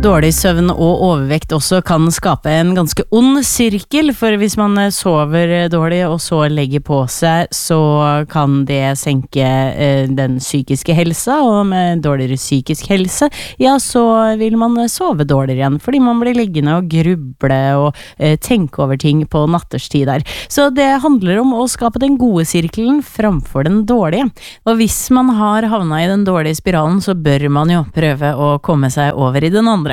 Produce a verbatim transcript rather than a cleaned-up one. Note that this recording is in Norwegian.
Dårlig søvn og overvekt også kan skape en ganske ond sirkel, for hvis man sover dårlig og så legger på seg, så kan det senke eh, den psykiske helsa, og med dårligere psykisk helse, ja, så vil man sove dårligere igjen, fordi man blir liggende og gruble og eh, tenke over ting på natterstid der. Så det handler om å skape den gode sirkelen framfor den dårlige. Og hvis man har havnet i den dårlige spiralen, så bør man jo prøve å komme seg over i den andre.